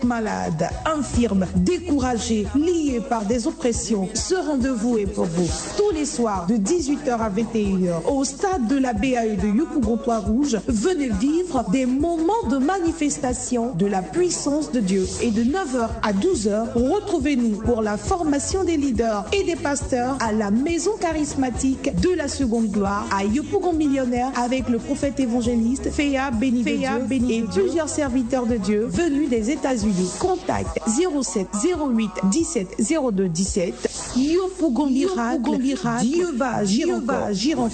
Malades, infirmes, découragés, liés par des oppressions, ce rendez-vous est pour vous. Tous les soirs de 18h à 21h au stade de la BAE de Yopougon-Trois-Rouges, venez vivre des moments de manifestation de la puissance de Dieu. Et de 9h à 12h, retrouvez-nous pour la formation des leaders et des pasteurs à la maison charismatique de la Seconde Gloire à Yopougon Millionnaire avec le prophète évangéliste Féa Béni et plusieurs serviteurs de Dieu venus des États-Unis. Contact 07 08 17 02 17. Yopougon miracle. Dieu va agir encore.